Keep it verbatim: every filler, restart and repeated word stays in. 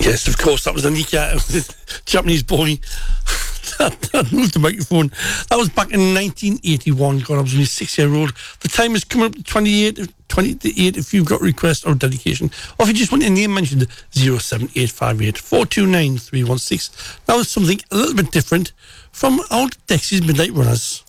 Yes, of course, that was Anika, Japanese boy. that, that moved the microphone. That was back in nineteen eighty-one. God, I was only six year old. The time is coming up to twenty-eight, twenty-eight if you've got request or dedication. Or if you just want your name mentioned, zero seven eight five eight, four two nine, three one six. That was something a little bit different from old Dexy's Midnight Runners.